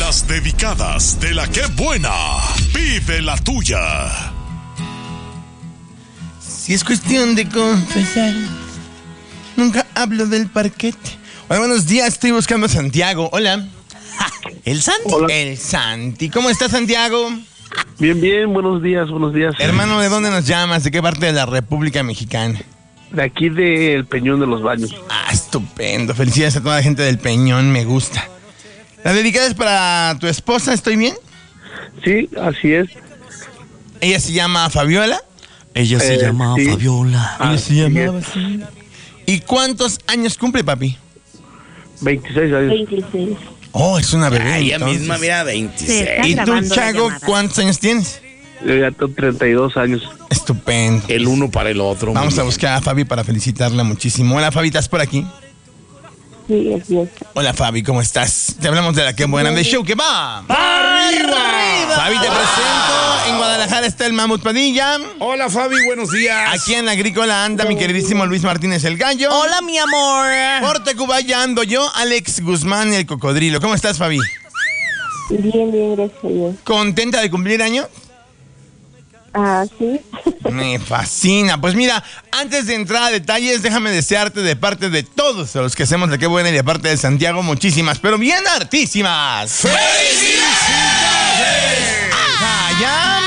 Las dedicadas de la que buena. Pide la tuya. Si es cuestión de confesar, nunca hablo del parquete. Hola, buenos días, estoy buscando a Santiago. Hola. ¿El Santi? Hola. El Santi. ¿Cómo estás, Santiago? Bien, bien, buenos días. Hermano, ¿de dónde nos llamas? ¿De qué parte de la República Mexicana? De aquí del Peñón de los Baños. Ah, estupendo. Felicidades a toda la gente del Peñón, me gusta. ¿La dedicada es para tu esposa? ¿Estoy bien? Sí, así es. Ella se llama Fabiola. Ella se llama sí. Fabiola. Ah, Ella se llamaba sí, así. ¿Y cuántos años cumple, papi? 26 años. 26. Oh, es una bebé. Ella entonces. misma, mira, 26. Está ¿Y tú, grabando la Chago, llamada. cuántos años tienes? Yo ya tengo 32 años. Estupendo. El uno para el otro. Vamos muy a bien. buscar a Fabi para felicitarla muchísimo. Hola, Fabi, ¿estás por aquí? Sí, así es. Hola, Fabi, ¿cómo estás? Te hablamos de la que buena del show que va. ¡Arriba! Fabi, te presento. En Guadalajara está el Mamut Padilla. Hola, Fabi, buenos días. Aquí en la agrícola anda mi queridísimo Luis Martínez el Gallo. Hola, mi amor. Por Tacubaya ando yo, Alex Guzmán el Cocodrilo. ¿Cómo estás, Fabi? Bien, gracias a Dios. ¿Contenta de cumplir año? Ah, sí. Me fascina. Pues mira, antes de entrar a detalles, déjame desearte de parte de todos los que hacemos de qué buena y de parte de Santiago, muchísimas, pero bien hartísimas. ¡Felicidades! ¡Vaya!